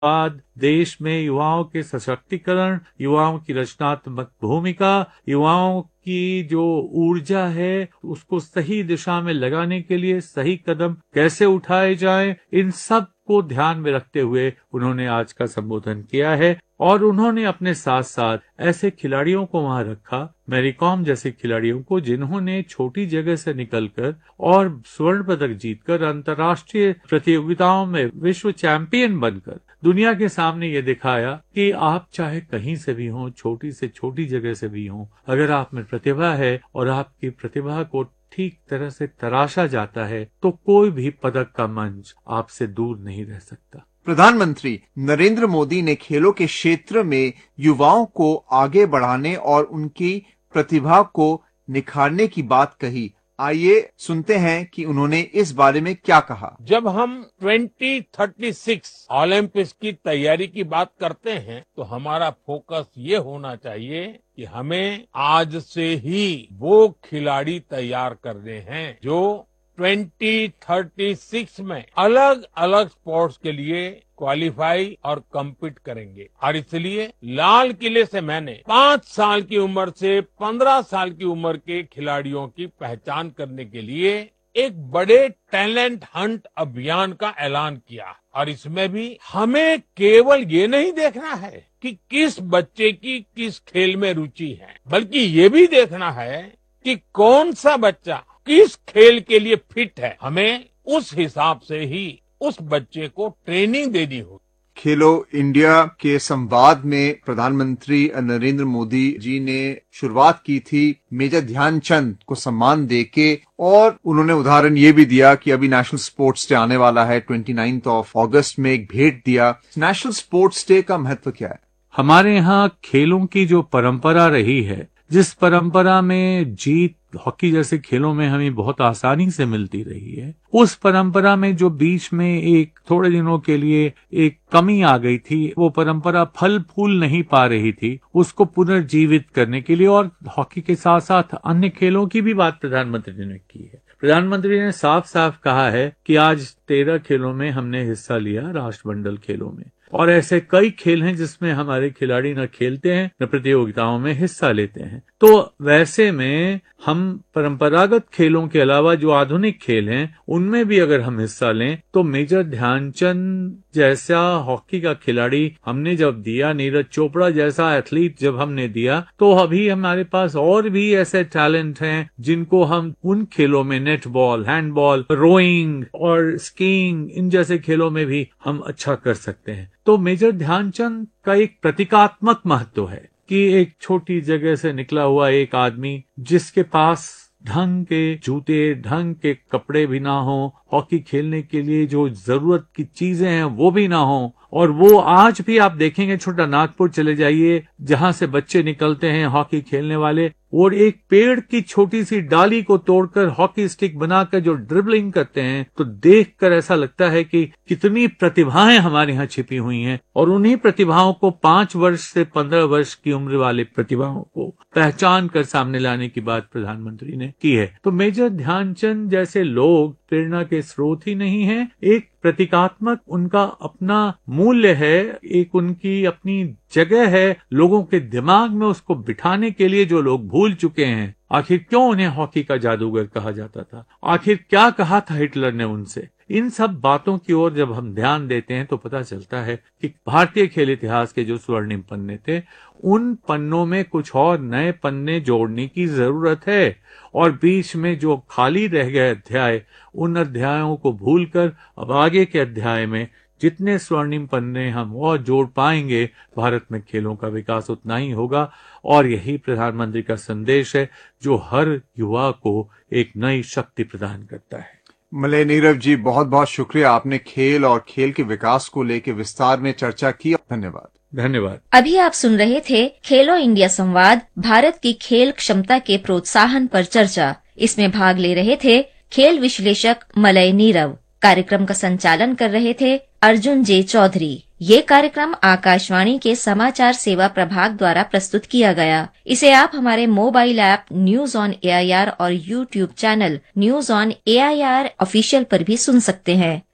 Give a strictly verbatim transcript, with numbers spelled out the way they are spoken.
बाद देश में युवाओं के सशक्तिकरण, युवाओं की रचनात्मक भूमिका, युवाओं की जो ऊर्जा है उसको सही दिशा में लगाने के लिए सही कदम कैसे उठाए जाएं, इन सब को ध्यान में रखते हुए उन्होंने आज का संबोधन किया है। और उन्होंने अपने साथ साथ ऐसे खिलाड़ियों को वहां रखा, मैरी कॉम जैसे खिलाड़ियों को, जिन्होंने छोटी जगह से निकलकर और स्वर्ण पदक जीतकर अंतर्राष्ट्रीय प्रतियोगिताओं में विश्व चैंपियन बनकर दुनिया के सामने ये दिखाया कि आप चाहे कहीं से भी हों, छोटी से छोटी जगह से भी हों, अगर आप में प्रतिभा है और आपकी प्रतिभा को ठीक तरह से तराशा जाता है तो कोई भी पदक का मंच आपसे दूर नहीं रह सकता। प्रधानमंत्री नरेंद्र मोदी ने खेलों के क्षेत्र में युवाओं को आगे बढ़ाने और उनकी प्रतिभा को निखारने की बात कही। आइए सुनते हैं कि उन्होंने इस बारे में क्या कहा। जब हम ट्वेंटी थर्टी सिक्स ओलंपिक्स की तैयारी की बात करते हैं तो हमारा फोकस ये होना चाहिए कि हमें आज से ही वो खिलाड़ी तैयार करने हैं जो ट्वेंटी थर्टी सिक्स में अलग अलग स्पोर्ट्स के लिए क्वालिफाई और कम्पीट करेंगे। और इसलिए लाल किले से मैंने पांच साल की उम्र से पंद्रह साल की उम्र के खिलाड़ियों की पहचान करने के लिए एक बड़े टैलेंट हंट अभियान का ऐलान किया। और इसमें भी हमें केवल ये नहीं देखना है कि किस बच्चे की किस खेल में रुचि है, बल्कि ये भी देखना है कि कौन सा बच्चा किस खेल के लिए फिट है। हमें उस हिसाब से ही उस बच्चे को ट्रेनिंग देनी होगी। खेलो इंडिया के संवाद में प्रधानमंत्री नरेंद्र मोदी जी ने शुरुआत की थी मेजर ध्यानचंद को सम्मान देके, और उन्होंने उदाहरण ये भी दिया कि अभी नेशनल स्पोर्ट्स डे आने वाला है, ट्वेंटी नाइन्थ ऑफ अगस्त में एक भेंट दिया। नेशनल स्पोर्ट्स डे का महत्व क्या है? हमारे यहाँ खेलों की जो परंपरा रही है, जिस परंपरा में जीत हॉकी जैसे खेलों में हमें बहुत आसानी से मिलती रही है, उस परंपरा में जो बीच में एक थोड़े दिनों के लिए एक कमी आ गई थी, वो परंपरा फल फूल नहीं पा रही थी, उसको पुनर्जीवित करने के लिए, और हॉकी के साथ साथ अन्य खेलों की भी बात प्रधानमंत्री ने की है। प्रधानमंत्री ने साफ साफ कहा है कि आज तेरह खेलों में हमने हिस्सा लिया, राष्ट्रमंडल खेलों में, और ऐसे कई खेल हैं जिसमें हमारे खिलाड़ी न खेलते हैं न प्रतियोगिताओं में हिस्सा लेते हैं। तो वैसे में हम परंपरागत खेलों के अलावा जो आधुनिक खेल हैं उनमें भी अगर हम हिस्सा लें तो मेजर ध्यानचंद जैसा हॉकी का खिलाड़ी हमने जब दिया, नीरज चोपड़ा जैसा एथलीट जब हमने दिया, तो अभी हमारे पास और भी ऐसे टैलेंट हैं जिनको हम उन खेलों में, नेटबॉल, हैंडबॉल, रोइंग और स्कीइंग, इन जैसे खेलों में भी हम अच्छा कर सकते हैं। तो मेजर ध्यानचंद का एक प्रतीकात्मक महत्व है कि एक छोटी जगह से निकला हुआ एक आदमी जिसके पास ढंग के जूते, ढंग के कपड़े भी ना हो, हॉकी खेलने के लिए जो जरूरत की चीजें हैं वो भी ना हो, और वो आज भी आप देखेंगे, छोटा नागपुर चले जाइए जहां से बच्चे निकलते हैं हॉकी खेलने वाले, और एक पेड़ की छोटी सी डाली को तोड़कर हॉकी स्टिक बनाकर जो ड्रिबलिंग करते हैं, तो देखकर ऐसा लगता है कि कितनी प्रतिभाएं हमारे यहाँ छिपी हुई हैं। और उन्हीं प्रतिभाओं को, पांच वर्ष से पंद्रह वर्ष की उम्र वाले प्रतिभाओं को पहचान कर सामने लाने की बात प्रधानमंत्री ने की है। तो मेजर ध्यानचंद जैसे लोग प्रेरणा के स्रोत ही नहीं है, एक प्रतीकात्मक उनका अपना मूल्य है, एक उनकी अपनी जगह है लोगों के दिमाग में, उसको बिठाने के लिए जो लोग भूल चुके हैं। आखिर क्यों उन्हें हॉकी का जादूगर कहा जाता था, आखिर क्या कहा था हिटलर ने उनसे, इन सब बातों की ओर जब हम ध्यान देते हैं तो पता चलता है कि भारतीय खेल इतिहास के जो स्वर्णिम पन्ने थे, उन पन्नों में कुछ और नए पन्ने जोड़ने की जरूरत है, और बीच में जो खाली रह गए अध्याय, उन अध्यायों को भूलकर अब आगे के अध्याय में जितने स्वर्णिम पन्ने हम और जोड़ पाएंगे, भारत में खेलों का विकास उतना ही होगा। और यही प्रधानमंत्री का संदेश है जो हर युवा को एक नई शक्ति प्रदान करता है। मलय नीरव जी, बहुत बहुत शुक्रिया, आपने खेल और खेल के विकास को लेकर विस्तार में चर्चा की। धन्यवाद। धन्यवाद। अभी आप सुन रहे थे खेलो इंडिया संवाद, भारत की खेल क्षमता के प्रोत्साहन पर चर्चा। इसमें भाग ले रहे थे खेल विश्लेषक मलय नीरव। कार्यक्रम का संचालन कर रहे थे अर्जुन जे चौधरी। ये कार्यक्रम आकाशवाणी के समाचार सेवा प्रभाग द्वारा प्रस्तुत किया गया। इसे आप हमारे mobile app news on A I R और YouTube channel news on A I R official पर भी सुन सकते हैं।